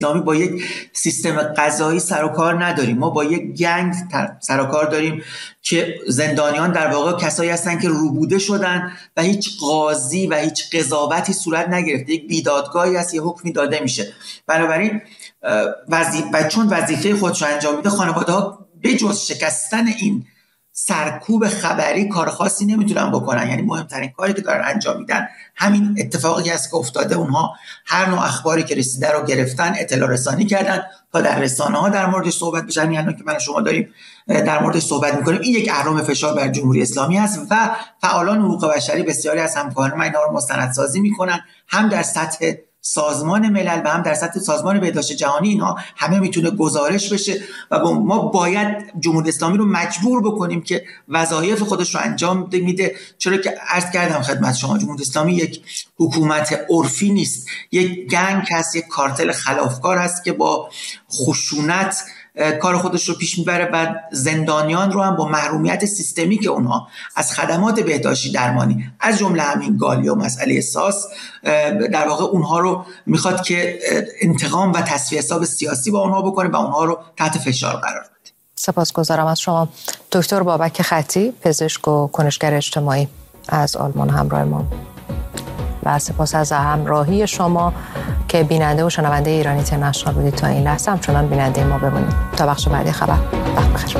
اسلامی با یک سیستم قضایی سر و کار نداریم. ما با یک گنگ سر و کار داریم که زندانیان در واقع کسایی هستن که روبوده شدن و هیچ قاضی و هیچ قضاوتی صورت نگرفته. یک بیدادگاهی هست، یه حکمی داده میشه. بنابراین چون وظیفه خودش رو انجام میده، خانواده‌ها بجز شکستن این سرکوب خبری کار خاصی نمیتونن بکنن. یعنی مهمترین کاری که دارن انجام میدن همین اتفاقی هست که افتاده. اونها هر نوع اخباری که رسیده رو گرفتن، اطلاع رسانی کردن تا در رسانه‌ها در موردش صحبت بشه. یعنی الان که من و شما داریم در موردش صحبت میکنیم، این یک اهرم فشار بر جمهوری اسلامی هست و فعالان حقوق بشری بسیاری از همکاران ما اینا رو مستندسازی میکنن، هم در سطح سازمان ملل و هم در سطح سازمان بهداشت جهانی. اینها همه میتونه گزارش بشه و ما باید جمهوری اسلامی رو مجبور بکنیم که وظایف خودش رو انجام میده. چرا که عرض کردم خدمت شما، جمهوری اسلامی یک حکومت عرفی نیست، یک گنگ هست، یک کارتل خلافکار هست که با خشونت کار خودش رو پیش میبره و زندانیان رو هم با محرومیت سیستمی که اونها از خدمات بهداشتی درمانی، از جمله همین گالی و مسئله ساس، در واقع اونها رو میخواد که انتقام و تصفیه حساب سیاسی با اونها بکنه و اونها رو تحت فشار قرار بده. سپاسگزارم از شما دکتر بابک خطی، پزشک و کنشگر اجتماعی از آلمان همراه ما، و سپاس از همراهی شما که بیننده و شنونده ایران اینترنشنال بودید تا این لحظه. همچنان بیننده ما بمونید تا بخش بعدی خبر. وقت بخیر.